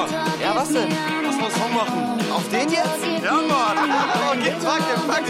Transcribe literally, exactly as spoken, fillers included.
Boah. Ja, was denn? Lass mal einen Song machen. Auf den jetzt? Ja, Mann. Okay, pack den, pack